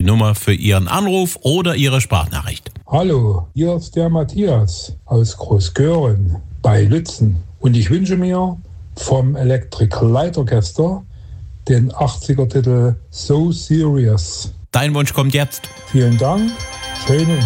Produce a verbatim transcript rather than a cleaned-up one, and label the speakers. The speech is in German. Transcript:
Speaker 1: Nummer für Ihren Anruf oder Ihre Sprachnachricht.
Speaker 2: Hallo, hier ist der Matthias aus Großgören bei Lützen. Und ich wünsche mir vom Electric Light Orchester den achtziger Titel So Serious.
Speaker 1: Dein Wunsch kommt jetzt.
Speaker 2: Vielen Dank. Schönen